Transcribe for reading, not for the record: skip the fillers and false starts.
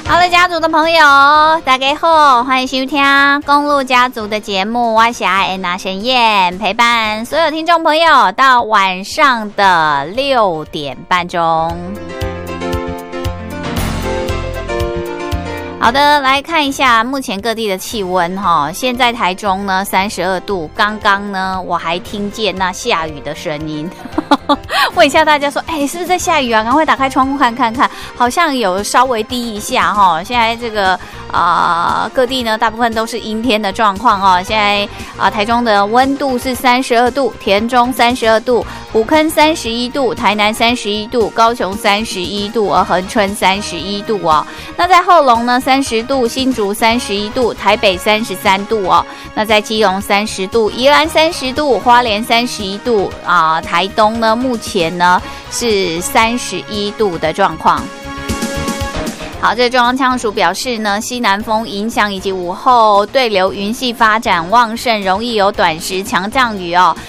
好了，家族的朋友，大家好，欢迎收听公路家族的节目，我是安娜沈燕，陪伴所有听众朋友到晚上的6点半钟。好的，来看一下目前各地的气温哈。现在台中呢32度，刚刚呢我还听见那下雨的声音。问一下大家说，是不是在下雨啊？赶快打开窗户看看，好像有稍微低一下哈。现在这个各地呢大部分都是阴天的状况哦。现在台中的温度是32度，田中32度，虎坑31度，台南31度，高雄31度，而恒春31度哦。那在后龙呢30度，新竹31度，台北33度哦。那在基隆30度，宜兰30度，花莲31度台东呢目前呢是31度的状况。好，这中央气象署表示呢，西南风影响以及午后对流云系发展旺盛，容易有短时强降雨哦。